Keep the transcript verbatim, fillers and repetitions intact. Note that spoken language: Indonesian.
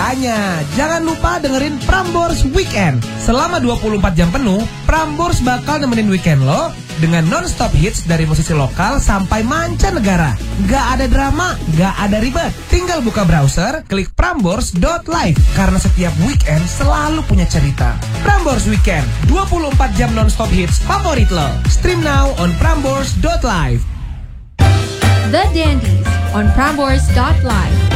Makanya, jangan lupa dengerin Prambors Weekend. Selama dua puluh empat jam penuh, Prambors bakal nemenin weekend lo dengan non-stop hits dari musisi lokal sampai mancanegara. Gak ada drama, gak ada ribet. Tinggal buka browser, klik prambors dot live. Karena setiap weekend selalu punya cerita. Prambors Weekend, dua puluh empat jam non-stop hits favorit lo. Stream now on prambors dot live. The Dandies on prambors dot live.